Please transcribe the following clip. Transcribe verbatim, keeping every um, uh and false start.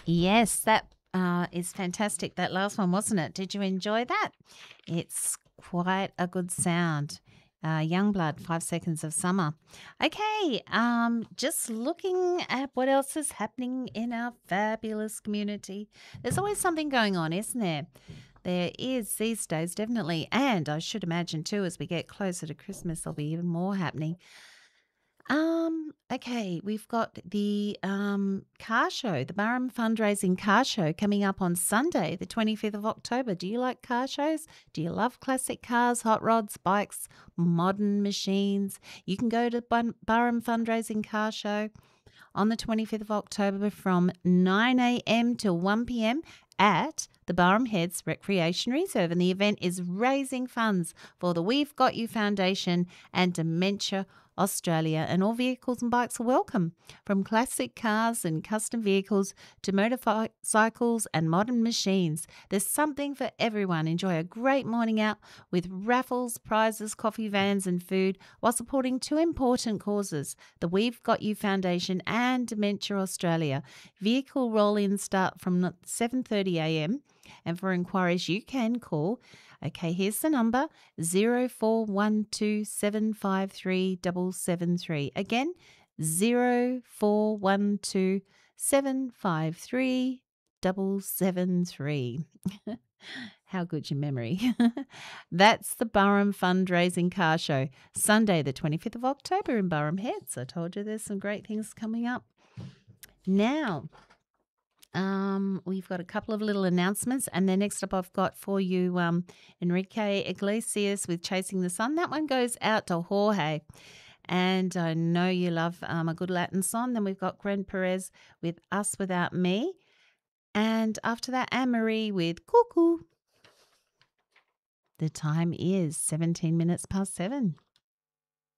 Yes, that uh, is fantastic. That last one, wasn't it? Did you enjoy that? It's quite a good sound. Uh, Youngblood, Five Seconds of Summer. Okay, um, just looking at what else is happening in our fabulous community. There's always something going on, isn't there? There is these days, definitely. And I should imagine, too, as we get closer to Christmas, there'll be even more happening. Um, okay, we've got the um, car show, the Burrum Fundraising Car Show coming up on Sunday, the twenty-fifth of October. Do you like car shows? Do you love classic cars, hot rods, bikes, modern machines? You can go to Bun- Burrum Fundraising Car Show on the twenty-fifth of October from nine a.m. till one p.m. at the Barham Heads Recreation Reserve. And the event is raising funds for the We've Got You Foundation and Dementia Australia, and all vehicles and bikes are welcome, from classic cars and custom vehicles to motorcycles and modern machines. There's something for everyone. Enjoy a great morning out with raffles, prizes, coffee vans and food while supporting two important causes, the We've Got You Foundation and Dementia Australia. Vehicle roll-ins start from seven thirty a.m. and for inquiries you can call, okay, here's the number, zero four one two seven five three seven seven three. Again, zero four one two seven five three seven seven three. How good's your memory? That's the Burrum Fundraising Car Show, Sunday the twenty-fifth of October in Burrum Heads. I told you there's some great things coming up. Now, Um, we've got a couple of little announcements, and then next up I've got for you um, Enrique Iglesias with Chasing the Sun. That one goes out to Jorge, and I know you love um, a good Latin song. Then we've got Gren Perez with Us Without Me, and after that Anne-Marie with Cuckoo. The time is seventeen minutes past seven.